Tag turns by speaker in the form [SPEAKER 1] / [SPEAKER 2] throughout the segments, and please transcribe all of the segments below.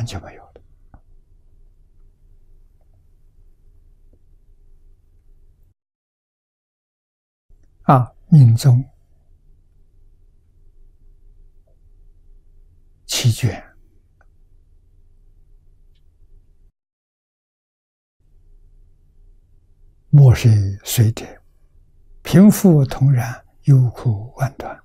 [SPEAKER 1] 然就没有了。命中七卷，莫谁随者，贫富同然，忧苦万端。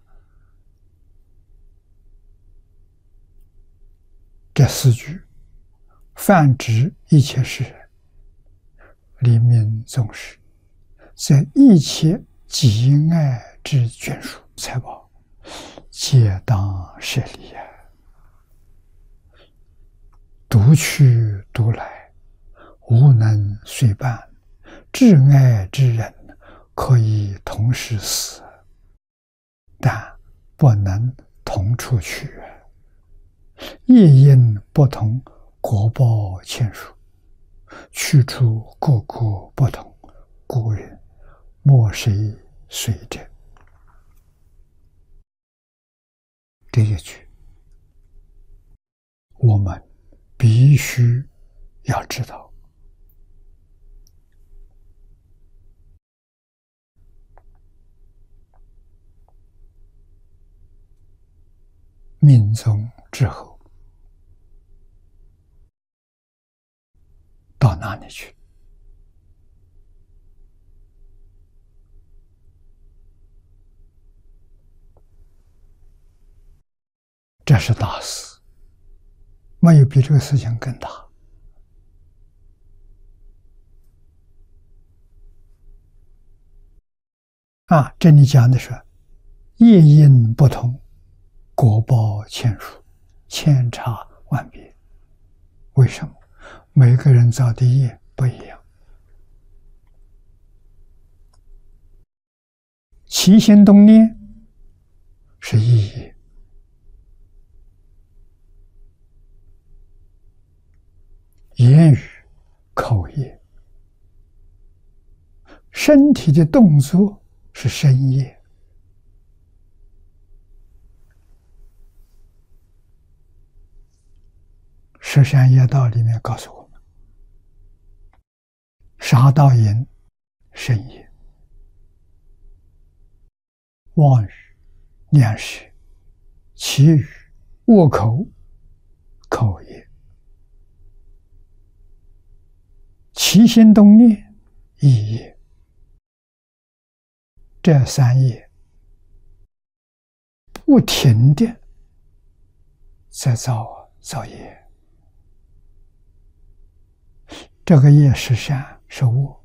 [SPEAKER 1] 这四句泛指一切世人，临命终时，在一切己爱之眷属财宝，皆当舍离呀。独去独来，无能随伴，挚爱之人可以同时死，但不能同处去。业因不同，果报千殊，去处各个不同，故人莫谁随者。这一句我们必须要知道，命中之后到哪里去？这是大事，没有比这个事情更大。这里讲的是业因不同，果报千殊，千差万别。为什么？每个人造的业不一样。起心动念是意业，言语口业，身体的动作是身业。十善业道里面告诉我们，杀盗淫身业，妄语念舌绮语恶口口业，起心动念意业。这三业不停的在造业。这个业是善是恶，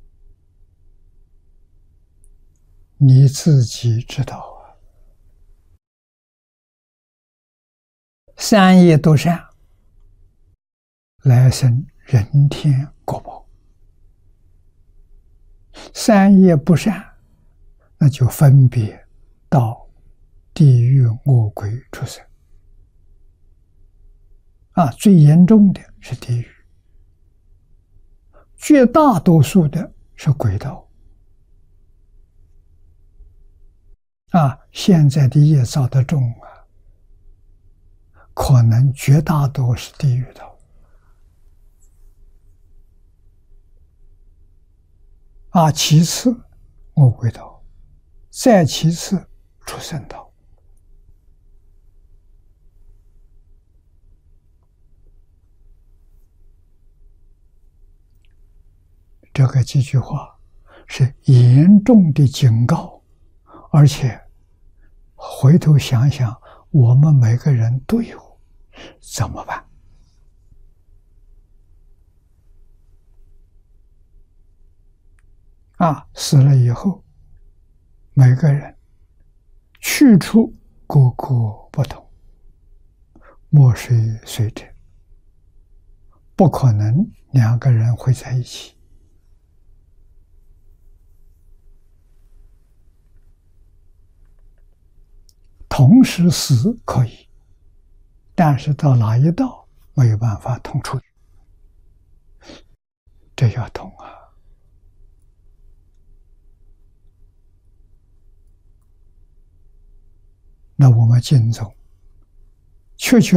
[SPEAKER 1] 你自己知道啊。三业都善，来生人天果报；三业不善，那就分别到地狱恶鬼畜生。最严重的是地狱，绝大多数的是鬼道。现在的业造得重可能绝大多数是地狱道。其次恶鬼道，再其次畜生道。这个几句话是严重的警告，而且回头想想，我们每个人都有，怎么办？死了以后，每个人去处各个不同，莫谁随者，不可能两个人会在一起。同时死可以，但是到哪一道没有办法同处，这要同那我们敬重，确确